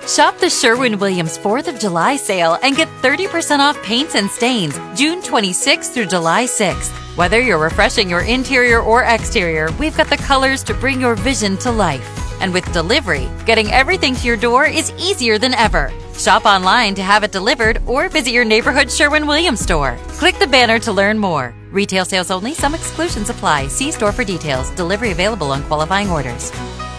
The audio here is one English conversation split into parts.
Shop the Sherwin-Williams 4th of July sale and get 30% off paints and stains June 26th through July 6th. Whether you're refreshing your interior or exterior, we've got the colors to bring your vision to life. And with delivery, getting everything to your door is easier than ever. Shop online to have it delivered or visit your neighborhood Sherwin-Williams store. Click the banner to learn more. Retail sales only. Some exclusions apply. See store for details. Delivery available on qualifying orders.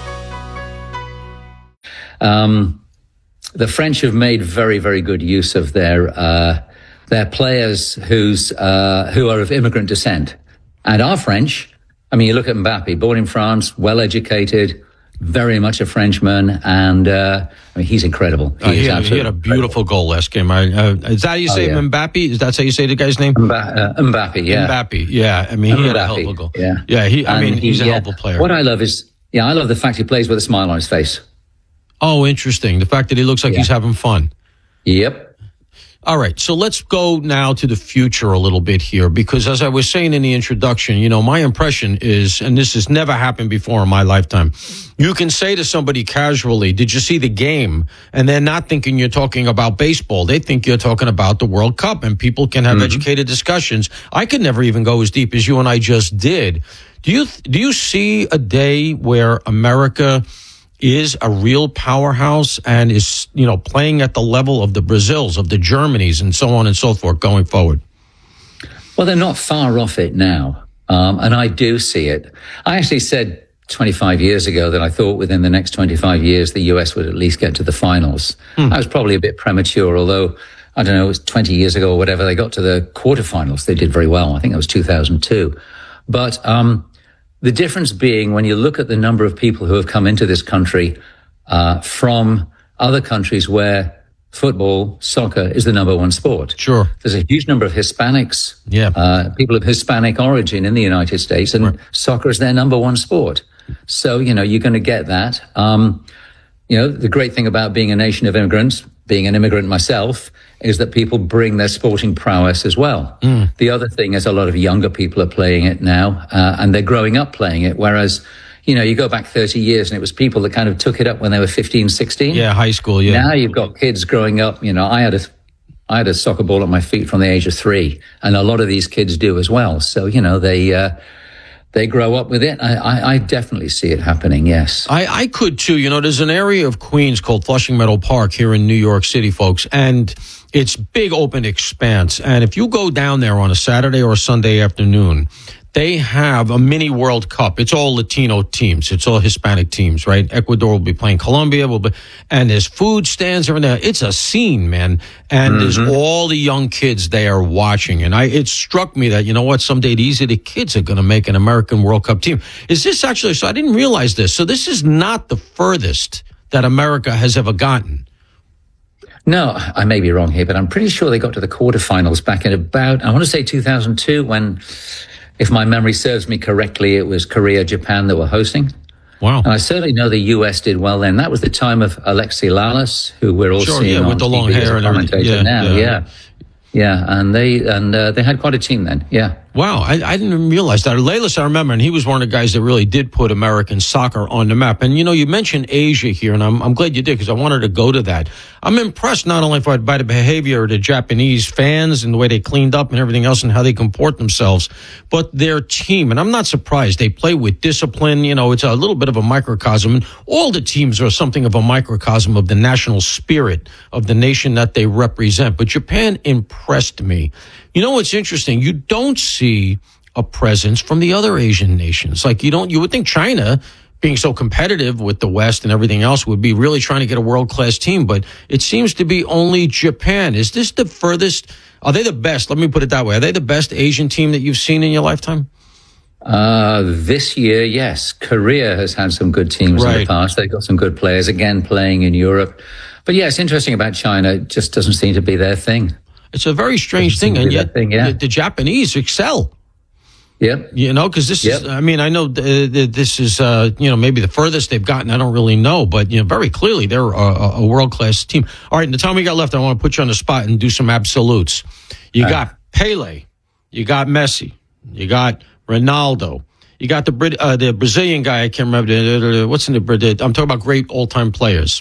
The French have made very, very good use of their players who are of immigrant descent. And our French, I mean, you look at Mbappe, born in France, well-educated, very much a Frenchman, and I mean, he's incredible. He had a beautiful goal last game. Is that how you say Mbappe? Is that how you say the guy's name? Mbappe, yeah. Mbappe, yeah. I mean, he had a hell of a goal. Yeah, he's a helpful player. What I love is, I love the fact he plays with a smile on his face. Oh, interesting. The fact that he looks like he's having fun. Yep. All right, so let's go now to the future a little bit here, because as I was saying in the introduction, my impression is, and this has never happened before in my lifetime, you can say to somebody casually, did you see the game? And they're not thinking you're talking about baseball. They think you're talking about the World Cup, and people can have educated discussions. I could never even go as deep as you and I just did. Do you see a day where America is a real powerhouse and is, playing at the level of the Brazils, of the Germanys, and so on and so forth going forward? Well, they're not far off it now. And I do see it. I actually said 25 years ago that I thought within the next 25 years, the US would at least get to the finals. I was probably a bit premature, although, I don't know, it was 20 years ago or whatever, they got to the quarterfinals. They did very well. I think that was 2002. But, the difference being when you look at the number of people who have come into this country from other countries where football, soccer is the number one sport. Sure. There's a huge number of Hispanics, people of Hispanic origin in the United States, and soccer is their number one sport. So, you're going to get that. The great thing about being a nation of immigrants, being an immigrant myself, is that people bring their sporting prowess as well. The other thing is a lot of younger people are playing it now, and they're growing up playing it, whereas, you go back 30 years and it was people that kind of took it up when they were 15, 16. Yeah, high school, yeah. Now you've got kids growing up. I had a soccer ball at my feet from the age of 3, and a lot of these kids do as well. So, they grow up with it. I definitely see it happening, yes. I could too. There's an area of Queens called Flushing Meadow Park here in New York City, folks, and it's big open expanse. And if you go down there on a Saturday or a Sunday afternoon, they have a mini World Cup. It's all Latino teams. It's all Hispanic teams, right? Ecuador will be playing Colombia. And there's food stands over there. It's a scene, man. And there's all the young kids there watching. And it struck me that, someday these are the kids that are going to make an American World Cup team. Is this actually, so I didn't realize this. So this is not the furthest that America has ever gotten. No, I may be wrong here, but I'm pretty sure they got to the quarterfinals back in about, I want to say 2002, when, if my memory serves me correctly, it was Korea, Japan that were hosting. Wow. And I certainly know the US did well then. That was the time of Alexi Lalas, who we're all seeing on with the TV long hair and everything. Yeah, and they had quite a team then, yeah. Wow, I didn't even realize that. Lalas, I remember, and he was one of the guys that really did put American soccer on the map. And, you mentioned Asia here, and I'm glad you did, because I wanted to go to that. I'm impressed not only by the behavior of the Japanese fans and the way they cleaned up and everything else and how they comport themselves, but their team. And I'm not surprised. They play with discipline. It's a little bit of a microcosm. And all the teams are something of a microcosm of the national spirit of the nation that they represent. But Japan impressed me. What's interesting? You don't see a presence from the other Asian nations. Like you would think China, being so competitive with the West and everything else, would be really trying to get a world-class team, but it seems to be only Japan. Is this the furthest? Are they the best? Let me put it that way. Are they the best Asian team that you've seen in your lifetime? This year, yes. Korea has had some good teams in the past. They've got some good players, again, playing in Europe. But yeah, it's interesting about China. It just doesn't seem to be their thing. It's a very strange thing, and yet the Japanese excel. Yep. Because this is, I mean, I know this is, maybe the furthest they've gotten. I don't really know, but, very clearly they're a world-class team. All right, in the time we got left, I want to put you on the spot and do some absolutes. You got Pele. You got Messi. You got Ronaldo. You got the Brazilian guy. I can't remember. What's in the I'm talking about great all-time players.